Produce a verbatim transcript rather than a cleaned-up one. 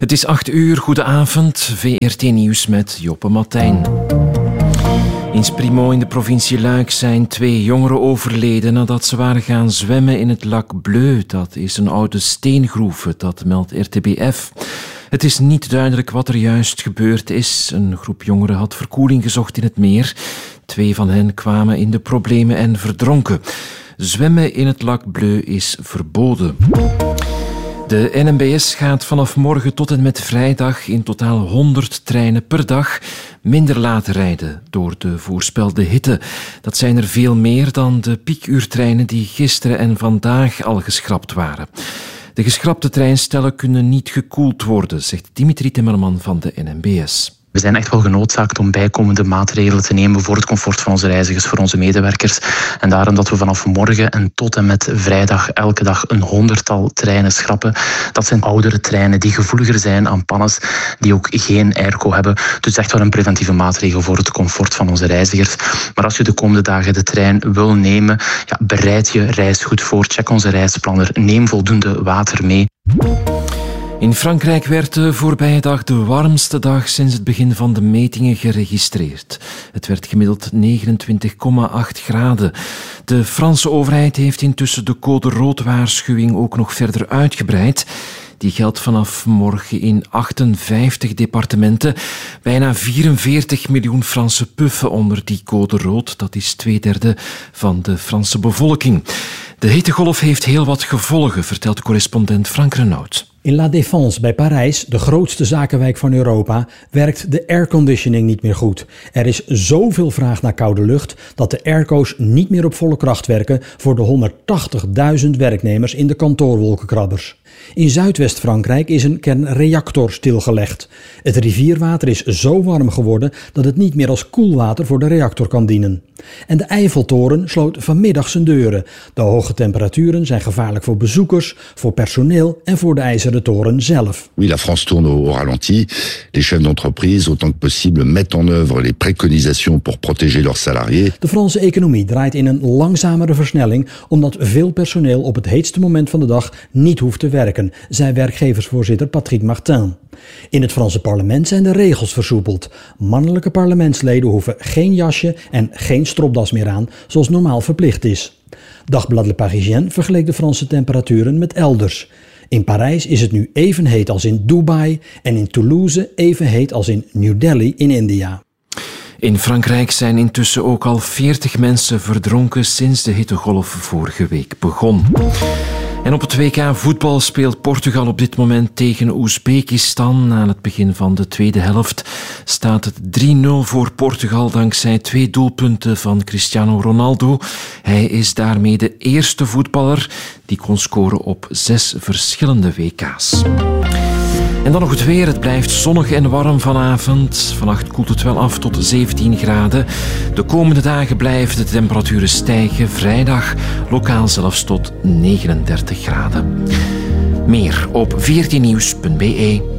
Het is acht uur, goedenavond, V R T Nieuws met Joppe Matijn. In Sprimo in de provincie Luik zijn twee jongeren overleden nadat ze waren gaan zwemmen in het Lac Bleu. Dat is een oude steengroeve, dat meldt R T B F. Het is niet duidelijk wat er juist gebeurd is. Een groep jongeren had verkoeling gezocht in het meer. Twee van hen kwamen in de problemen en verdronken. Zwemmen in het Lac Bleu is verboden. De N M B S gaat vanaf morgen tot en met vrijdag in totaal honderd treinen per dag minder laten rijden door de voorspelde hitte. Dat zijn er veel meer dan de piekuurtreinen die gisteren en vandaag al geschrapt waren. De geschrapte treinstellen kunnen niet gekoeld worden, zegt Dimitri Timmerman van de N M B S. We zijn echt wel genoodzaakt om bijkomende maatregelen te nemen voor het comfort van onze reizigers, voor onze medewerkers. En daarom dat we vanaf morgen en tot en met vrijdag elke dag een honderdtal treinen schrappen. Dat zijn oudere treinen die gevoeliger zijn aan pannes, die ook geen airco hebben. Dus echt wel een preventieve maatregel voor het comfort van onze reizigers. Maar als je de komende dagen de trein wil nemen, ja, bereid je reis goed voor. Check onze reisplanner. Neem voldoende water mee. In Frankrijk werd de voorbije dag de warmste dag sinds het begin van de metingen geregistreerd. Het werd gemiddeld negenentwintig komma acht graden. De Franse overheid heeft intussen de code rood-waarschuwing ook nog verder uitgebreid. Die geldt vanaf morgen in achtenvijftig departementen. Bijna vierenveertig miljoen Fransen puffen onder die code rood. Dat is twee derde van de Franse bevolking. De hittegolf heeft heel wat gevolgen, vertelt correspondent Frank Renaud. In La Défense bij Parijs, de grootste zakenwijk van Europa, werkt de airconditioning niet meer goed. Er is zoveel vraag naar koude lucht dat de airco's niet meer op volle kracht werken voor de honderdtachtigduizend werknemers in de kantoorwolkenkrabbers. In Zuidwest-Frankrijk is een kernreactor stilgelegd. Het rivierwater is zo warm geworden dat het niet meer als koelwater voor de reactor kan dienen. En de Eiffeltoren sloot vanmiddag zijn deuren. De hoge temperaturen zijn gevaarlijk voor bezoekers, voor personeel en voor de ijzeren toren zelf. Oui, la France tourne au ralenti. Les chefs d'entreprise, autant que possible, mettent en œuvre les préconisations pour protéger leurs salariés. De Franse economie draait in een langzamere versnelling omdat veel personeel op het heetste moment van de dag niet hoeft te werken, zei werkgeversvoorzitter Patrick Martin. In het Franse parlement zijn de regels versoepeld. Mannelijke parlementsleden hoeven geen jasje en geen stropdas meer aan, zoals normaal verplicht is. Dagblad Le Parisien vergeleek de Franse temperaturen met elders. In Parijs is het nu even heet als in Dubai en in Toulouse even heet als in New Delhi in India. In Frankrijk zijn intussen ook al veertig mensen verdronken sinds de hittegolf vorige week begon. En op het W K voetbal speelt Portugal op dit moment tegen Oezbekistan. Aan het begin van de tweede helft staat het drie nul voor Portugal dankzij twee doelpunten van Cristiano Ronaldo. Hij is daarmee de eerste voetballer die kon scoren op zes verschillende W K's. En dan nog het weer. Het blijft zonnig en warm vanavond. Vannacht koelt het wel af tot zeventien graden. De komende dagen blijven de temperaturen stijgen. Vrijdag lokaal zelfs tot negenendertig graden. Meer op v r t nieuws punt b e.